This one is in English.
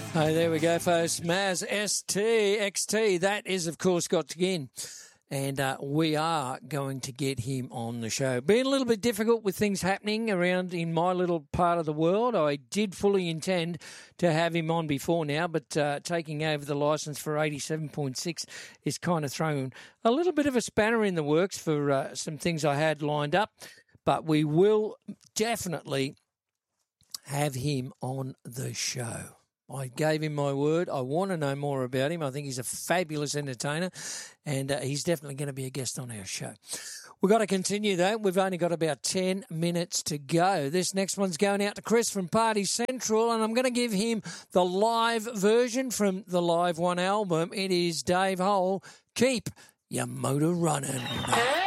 Oh, there we go, folks. Maz XT. That is, of course, got to get in. And we are going to get him on the show. Been a little bit difficult with things happening around in my little part of the world. I did fully intend to have him on before now, but taking over the licence for 87.6 is kind of thrown a little bit of a spanner in the works for some things I had lined up. But we will definitely have him on the show. I gave him my word. I want to know more about him. I think he's a fabulous entertainer, and he's definitely going to be a guest on our show. We've got to continue, though. We've only got about 10 minutes to go. This next one's going out to Chris from Party Central, and I'm going to give him the live version from the Live One album. It is Dave Hole, Keep Your Motor Running.